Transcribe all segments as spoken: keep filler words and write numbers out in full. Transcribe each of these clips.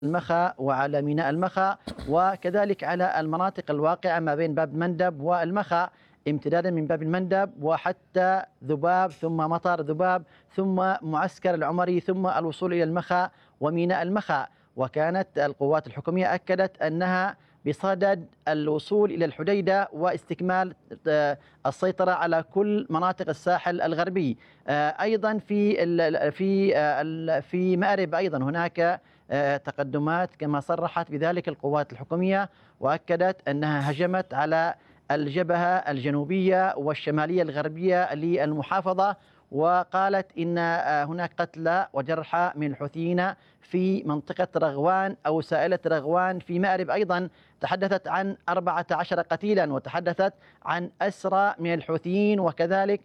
المخا وعلى ميناء المخا، وكذلك على المناطق الواقعة ما بين باب المندب والمخا، امتدادا من باب المندب وحتى ذباب، ثم مطار ذباب، ثم معسكر العمري، ثم الوصول إلى المخا وميناء المخا. وكانت القوات الحكومية أكدت أنها بصدد الوصول إلى الحديدة واستكمال السيطرة على كل مناطق الساحل الغربي. أيضا في في في مأرب أيضا هناك تقدمات كما صرحت بذلك القوات الحكومية، وأكدت أنها هجمت على الجبهة الجنوبية والشمالية الغربية للمحافظة، وقالت إن هناك قتلى وجرحى من الحوثيين في منطقة رغوان أو سائلة رغوان في مأرب. أيضا تحدثت عن أربعة عشر قتيلا، وتحدثت عن أسرى من الحوثيين، وكذلك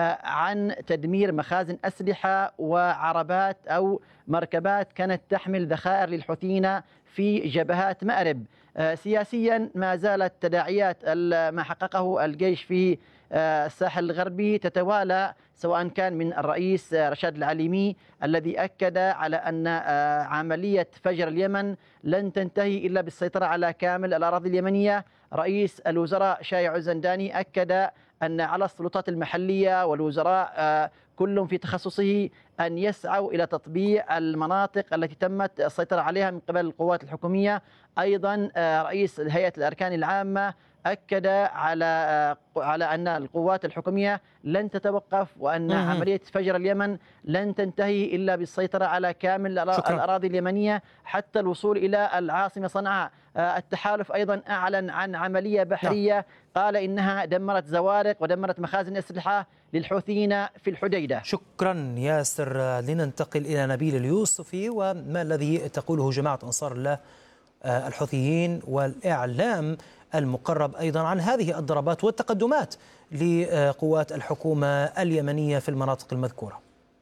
عن تدمير مخازن أسلحة وعربات أو مركبات كانت تحمل ذخائر للحوثيين في جبهات مأرب. سياسيا ما زالت تداعيات ما حققه الجيش في الساحل الغربي تتوالى، سواء كان من الرئيس رشاد العليمي الذي أكد على أن عملية فجر اليمن لن تنتهي إلا بالسيطرة على كامل الأراضي اليمنية. رئيس الوزراء شايع الزنداني أكد أن على السلطات المحلية والوزراء كل في تخصصه أن يسعوا إلى تطبيع المناطق التي تمت السيطرة عليها من قبل القوات الحكومية. أيضا رئيس هيئة الأركان العامة أكد على على أن القوات الحكومية لن تتوقف، وأن مم. عملية فجر اليمن لن تنتهي إلا بالسيطرة على كامل شكرا. الأراضي اليمنية حتى الوصول إلى العاصمة صنعاء. التحالف أيضا أعلن عن عملية بحرية، نعم. قال إنها دمرت زوارق ودمرت مخازن أسلحة للحوثيين في الحديدة. شكرا ياسر. لننتقل إلى نبيل اليوسفي، وما الذي تقوله جماعة أنصار الله الحوثيين والإعلام المقرب أيضا عن هذه الضربات والتقدمات لقوات الحكومة اليمنية في المناطق المذكورة؟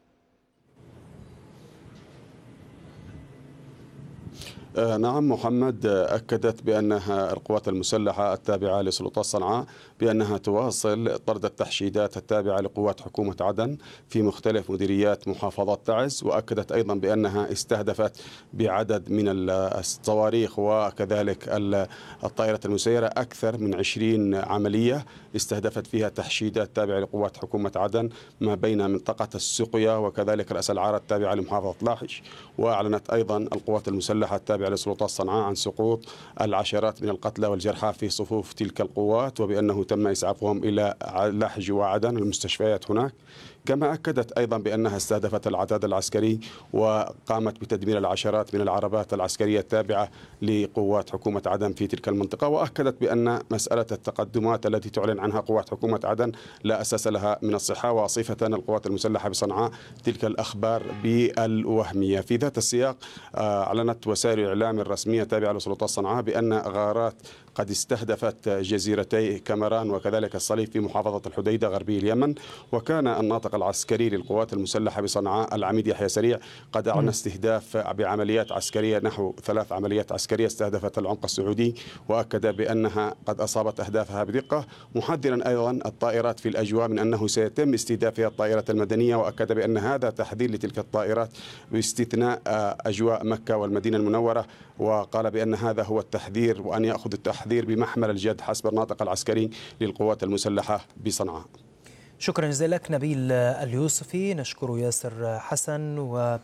نعم محمد، أكدت بأنها القوات المسلحة التابعة لسلطات صنعاء بأنها تواصل طرد التحشيدات التابعة لقوات حكومة عدن في مختلف مديريات محافظات تعز، وأكدت أيضا بأنها استهدفت بعدد من الصواريخ وكذلك الطائرة المسيرة أكثر من عشرين عملية استهدفت فيها تحشيدات تابعة لقوات حكومة عدن ما بين منطقة السقيا وكذلك رأس العار التابعة لمحافظة لاحش. وأعلنت أيضا القوات المسلحة التابعة لسلطات صنعاء عن سقوط العشرات من القتلى والجرحى في صفوف تلك القوات، وبأنه تم إسعافهم إلى لاحج وعدن المستشفيات هناك. كما أكدت أيضا بأنها استهدفت العتاد العسكري وقامت بتدمير العشرات من العربات العسكرية التابعة لقوات حكومة عدن في تلك المنطقة. وأكدت بأن مسألة التقدمات التي تعلن عنها قوات حكومة عدن لا أساس لها من الصحة، وصفة القوات المسلحة بصنعاء تلك الأخبار بالوهمية. في ذات السياق أعلنت وسائل الإعلام الرسمية التابعة لسلطات صنعاء بأن غارات قد استهدفت جزيرتي كامران وكذلك الصليب في محافظة الحديدة غربي اليمن. وكان الناطق العسكري للقوات المسلحة بصنعاء العميد يحيى سريع قد أعلن استهداف بعمليات عسكرية، نحو ثلاث عمليات عسكرية استهدفت العمق السعودي، وأكد بأنها قد أصابت أهدافها بدقة، محذرا أيضا الطائرات في الأجواء من أنه سيتم استهدافها الطائرة المدنية. وأكد بأن هذا تحذير لتلك الطائرات باستثناء أجواء مكة والمدينة المنورة، وقال بأن هذا هو التحذير وأن يأخذ التحذير بمحمل الجد حسب الناطق العسكري للقوات المسلحة بصنعاء. شكرا جزيلا لك نبيل اليوسفي. نشكر ياسر حسن، و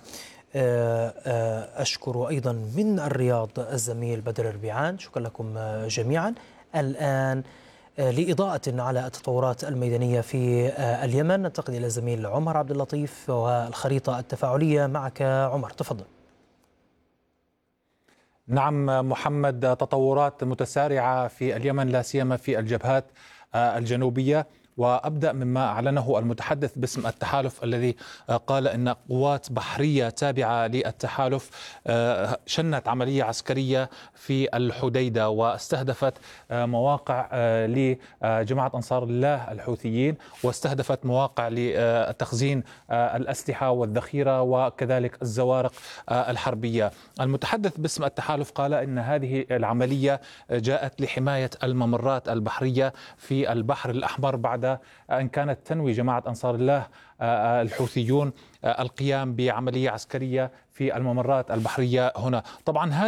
أشكر أيضا من الرياض الزميل بدر الربيعان. شكرا لكم جميعا. الآن لإضاءة على التطورات الميدانية في اليمن ننتقل إلى الزميل عمر عبد اللطيف والخريطة التفاعلية. معك عمر، تفضل. نعم محمد، تطورات متسارعة في اليمن لا سيما في الجبهات الجنوبية، وأبدأ مما أعلنه المتحدث باسم التحالف الذي قال إن قوات بحرية تابعة للتحالف شنت عملية عسكرية في الحديدة واستهدفت مواقع لجماعة أنصار الله الحوثيين، واستهدفت مواقع لتخزين الأسلحة والذخيرة وكذلك الزوارق الحربية. المتحدث باسم التحالف قال إن هذه العملية جاءت لحماية الممرات البحرية في البحر الأحمر بعد هذا أن كانت تنوي جماعة أنصار الله الحوثيون القيام بعملية عسكرية في الممرات البحرية هنا. طبعا